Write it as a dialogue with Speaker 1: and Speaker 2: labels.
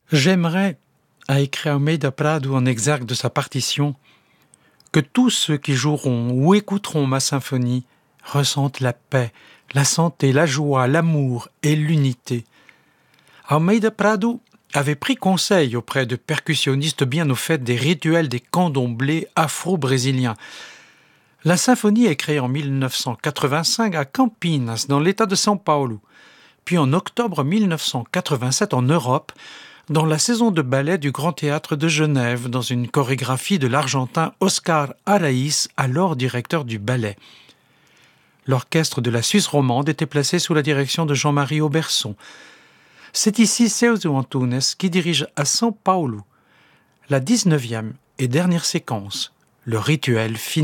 Speaker 1: J'aimerais, a écrit Almeida Prado en exergue de sa partition, que tous ceux qui joueront ou écouteront ma symphonie ressentent la paix, la santé, la joie, l'amour et l'unité. Almeida Prado avait pris conseil auprès de percussionnistes bien au fait des rituels des candomblés afro-brésiliens. La symphonie est créée en 1985 à Campinas, dans l'état de São Paulo, puis en octobre 1987 en Europe, dans la saison de ballet du Grand Théâtre de Genève, dans une chorégraphie de l'Argentin Oscar Araïz, alors directeur du ballet. L'orchestre de la Suisse romande était placé sous la direction de Jean-Marie Auberson. C'est ici Celso Antunes qui dirige à São Paulo la 19e et dernière séquence, le rituel final.